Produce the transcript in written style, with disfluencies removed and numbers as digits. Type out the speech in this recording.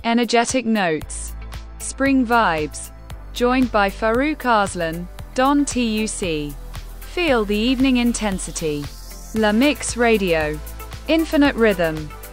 Energetic notes. Spring vibes. Joined by Farouk Arslan, Don Tuc. Feel the evening intensity. La Mix Radio. Infinite rhythm.